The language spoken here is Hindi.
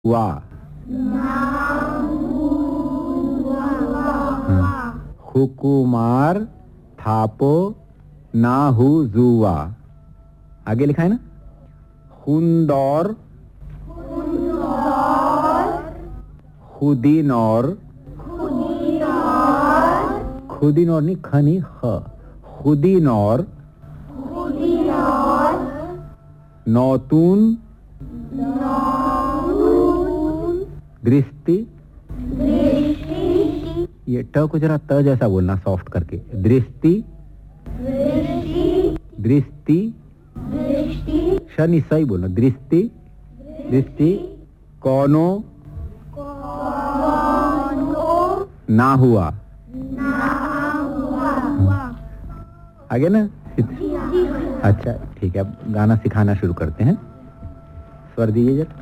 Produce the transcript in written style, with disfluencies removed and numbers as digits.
हुआ। हुकुमार थापो नाहु जुआ। आगे लिखा है ना। हुंदौर खुदीनौर, खुदीनौर नहीं खनी ख, खुदीनौर नौतून दृष्टि, ये ट को जरा त जैसा बोलना सॉफ्ट करके। दृष्टि दृष्टि शनि सही बोलना। दृष्टि दृष्टि कौनो ना हुआ। आगे ना। अच्छा ठीक है, अब गाना सिखाना शुरू करते हैं। स्वर दीजिए जरा।